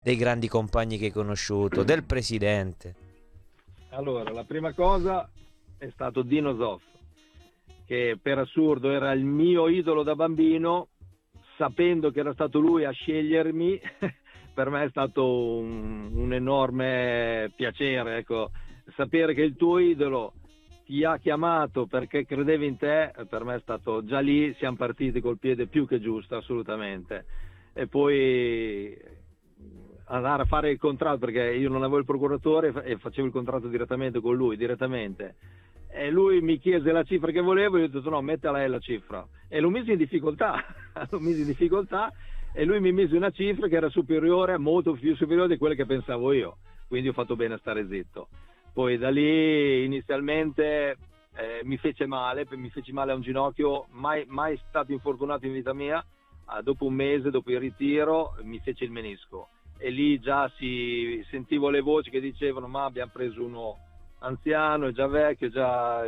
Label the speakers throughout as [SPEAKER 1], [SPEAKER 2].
[SPEAKER 1] dei grandi compagni che hai conosciuto, del presidente?
[SPEAKER 2] Allora, la prima cosa è stato Dino Zoff, che per assurdo era il mio idolo da bambino, sapendo che era stato lui a scegliermi. Per me è stato un enorme piacere, ecco, sapere che il tuo idolo ti ha chiamato perché credeva in te. Per me è stato, già lì siamo partiti col piede più che giusto, assolutamente. E poi andare a fare il contratto, perché io non avevo il procuratore e facevo il contratto direttamente con lui, direttamente. E lui mi chiese la cifra che volevo e io ho detto no, metta lei la cifra. E lo misi in difficoltà, lo misi in difficoltà, e lui mi mise una cifra che era superiore, molto più superiore di quella che pensavo io. Quindi ho fatto bene a stare zitto. Poi da lì inizialmente mi fece male a un ginocchio, mai stato infortunato in vita mia. Dopo un mese, dopo il ritiro, mi fece il menisco. E lì già sentivo le voci che dicevano ma abbiamo preso uno anziano, è già vecchio, già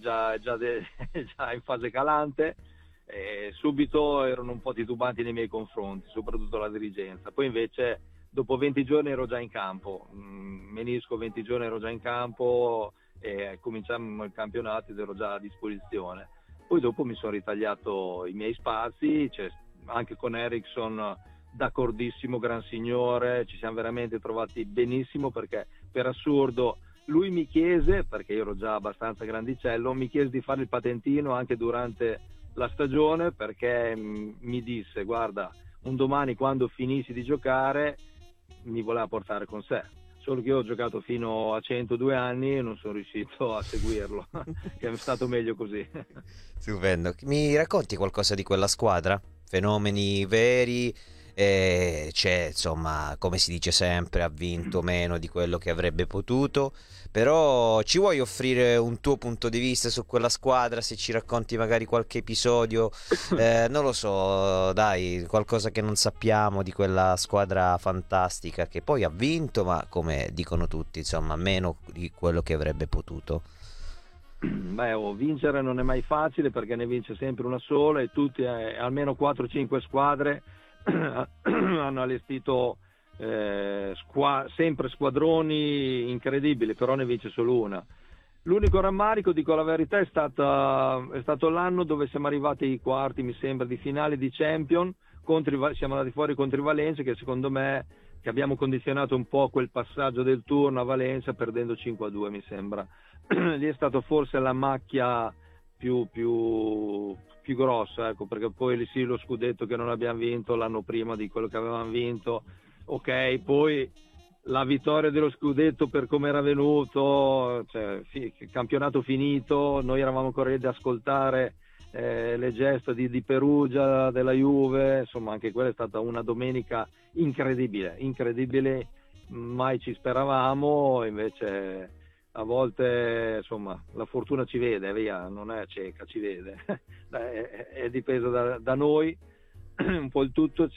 [SPEAKER 2] in fase calante. E subito erano un po' titubanti nei miei confronti, soprattutto la dirigenza. Poi invece dopo 20 giorni ero già in campo, menisco 20 giorni ero già in campo e cominciamo il campionato ed ero già a disposizione. Poi dopo mi sono ritagliato i miei spazi, anche con Ericsson d'accordissimo, gran signore, ci siamo veramente trovati benissimo, perché per assurdo lui mi chiese, perché io ero già abbastanza grandicello, mi chiese di fare il patentino anche durante la stagione, perché mi disse guarda, un domani quando finissi di giocare mi voleva portare con sé, solo che io ho giocato fino a 102 anni e non sono riuscito a seguirlo, che è stato meglio così.
[SPEAKER 1] Stupendo. Mi racconti qualcosa di quella squadra? Fenomeni veri? C'è, insomma, come si dice sempre, ha vinto meno di quello che avrebbe potuto, però ci vuoi offrire un tuo punto di vista su quella squadra, se ci racconti magari qualche episodio, non lo so, dai, qualcosa che non sappiamo di quella squadra fantastica che poi ha vinto, ma come dicono tutti, insomma, meno di quello che avrebbe potuto.
[SPEAKER 2] Beh, vincere non è mai facile, perché ne vince sempre una sola e tutti, almeno 4-5 squadre hanno allestito sempre squadroni incredibili, però ne vince solo una. L'unico rammarico, dico la verità, è stato l'anno dove siamo arrivati ai quarti, mi sembra, di finale di Champion, siamo andati fuori contro i Valencia, che secondo me che abbiamo condizionato un po' quel passaggio del turno a Valencia perdendo 5-2, mi sembra. Lì è stato forse la macchia più grossa, ecco, perché poi lì sì, lo scudetto che non abbiamo vinto l'anno prima di quello che avevamo vinto, ok, poi la vittoria dello scudetto per come era venuto, cioè, campionato finito, noi eravamo ancora lì ad ascoltare le gesta di Perugia, della Juve, insomma anche quella è stata una domenica incredibile, mai ci speravamo, invece a volte insomma la fortuna ci vede, via, non è cieca, ci vede. È dipeso da noi un po' il tutto.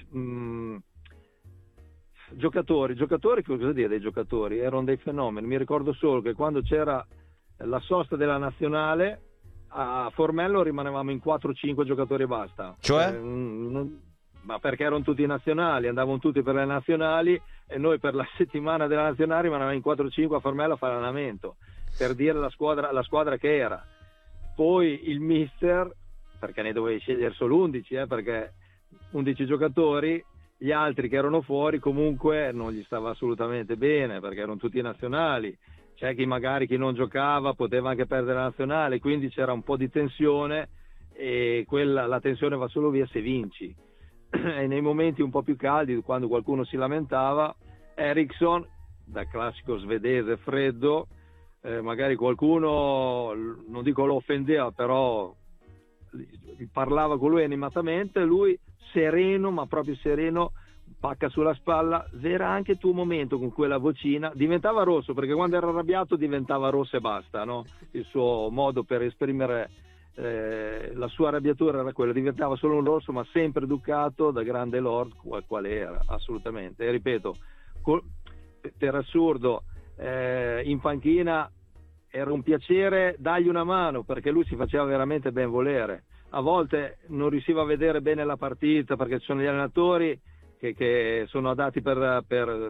[SPEAKER 2] Giocatori, cosa dire dei giocatori? Erano dei fenomeni. Mi ricordo solo che quando c'era la sosta della nazionale a Formello rimanevamo in 4-5 giocatori e basta.
[SPEAKER 1] Cioè?
[SPEAKER 2] Ma perché erano tutti nazionali, andavano tutti per le nazionali e noi per la settimana della nazionale rimanevamo in 4-5 a Formello a fare allenamento, per dire la squadra che era. Poi il mister, perché ne dovevi scegliere solo 11, perché 11 giocatori, gli altri che erano fuori comunque non gli stava assolutamente bene, perché erano tutti nazionali. C'è chi non giocava poteva anche perdere la nazionale, quindi c'era un po' di tensione, e la tensione va solo via se vinci. E nei momenti un po' più caldi, quando qualcuno si lamentava, Ericsson, da classico svedese freddo, magari qualcuno, non dico lo offendeva, però parlava con lui animatamente, lui sereno, ma proprio sereno, pacca sulla spalla, era anche il tuo momento con quella vocina, diventava rosso, perché quando era arrabbiato diventava rosso e basta, no? Il suo modo per esprimere la sua arrabbiatura era quella, diventava solo un rosso, ma sempre educato da grande lord quale era, assolutamente. E ripeto, per assurdo, in panchina era un piacere dargli una mano, perché lui si faceva veramente ben volere. A volte non riusciva a vedere bene la partita, perché ci sono gli allenatori che sono adatti per